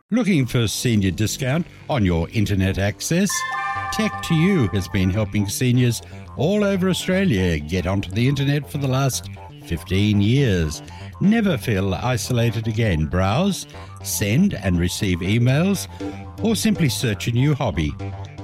Looking for senior discount on your internet access? Tech2U has been helping seniors all over Australia get onto the internet for the last 15 years. Never feel isolated again. Browse, send and receive emails, or simply search a new hobby.